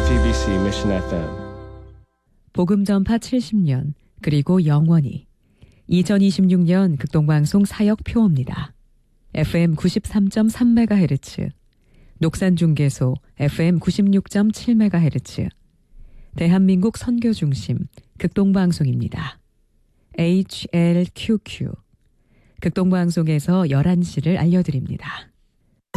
TBC Mission FM. 복음 전파 70년 그리고 영원히 2026년 극동방송 사역 표어입니다. FM 93.3MHz, 녹산중계소 FM 96.7MHz, 대한민국 선교중심 극동방송입니다. HLQQ, 극동방송에서 11시를 알려드립니다.